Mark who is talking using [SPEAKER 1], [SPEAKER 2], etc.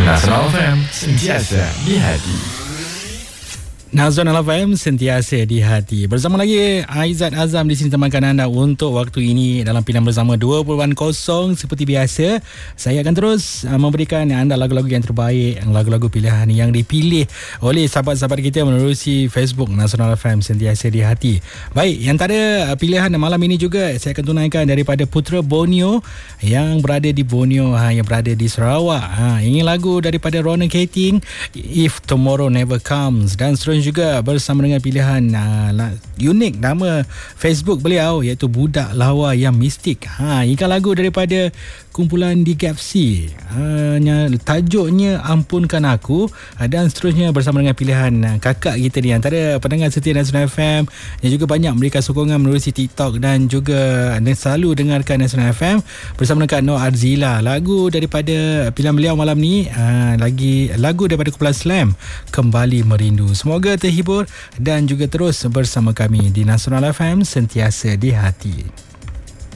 [SPEAKER 1] Nasional FM, sentiasa di hati.
[SPEAKER 2] Nasional FM sentiasa di hati. Bersama lagi Aizat Azam di sini temankan anda untuk waktu ini dalam pilihan bersama 20.0 seperti biasa. Saya akan terus memberikan anda lagu-lagu yang terbaik, lagu-lagu pilihan yang dipilih oleh sahabat-sahabat kita menerusi Facebook Nasional FM sentiasa di hati. Baik, yang tak ada pilihan malam ini juga saya akan tunaikan daripada Putra Borneo yang berada di Borneo, yang berada di Sarawak. Ini lagu daripada Ronan Keating, If Tomorrow Never Comes, dan seterusnya juga bersama dengan pilihan unik nama Facebook beliau iaitu Budak Lawa Yang Mistik. Ikan lagu daripada kumpulan di Gapsi, tajuknya Ampunkan Aku, dan seterusnya bersama dengan pilihan kakak kita ni antara pendengar setia Nasional FM yang juga banyak memberikan sokongan menerusi TikTok dan juga selalu dengarkan Nasional FM bersama dengan Noor Arzila. Lagu daripada pilihan beliau malam ni lagi lagu daripada kumpulan Slam, Kembali Merindu. Semoga terhibur dan juga terus bersama kami di Nasional FM sentiasa di hati.